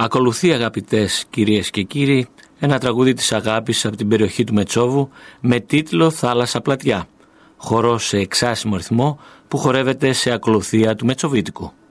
Ακολουθεί, αγαπητές κυρίες και κύριοι, ένα τραγούδι της αγάπης από την περιοχή του Μετσόβου με τίτλο «Θάλασσα πλατιά», χορός σε εξάσιμο ρυθμό που χορεύεται σε ακολουθία του Μετσοβίτικου.